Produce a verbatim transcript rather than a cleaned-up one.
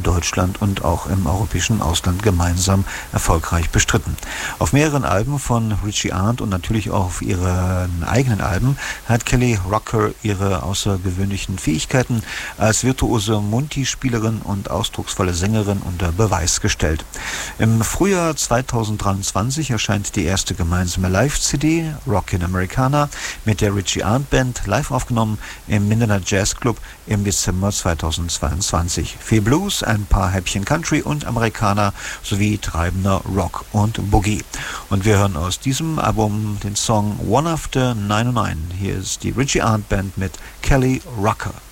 Deutschland und auch im europäischen Ausland gemeinsam erfolgreich bestritten. Auf mehreren Alben von Richie Arndt und natürlich auch auf ihren eigenen Alben hat Kelly Rocker ihre außergewöhnlichen Fähigkeiten als virtuose Multispielerin und ausdrucksvolle Sängerin unter Beweis gestellt. Im Frühjahr zweitausenddreiundzwanzig erscheint die erste gemeinsame Live-C D, Rockin' Americana, mit der Richie Arndt Band, live aufgenommen im Mindener Jazz Club im Dezember zweitausendzweiundzwanzig. Viel Blues, ein paar Häppchen Country und Amerikaner sowie treibender Rock und Boogie. Und wir hören aus diesem Album den Song One After neunundneunzig. Hier ist die Richie Arndt Band mit Kelly Rocker.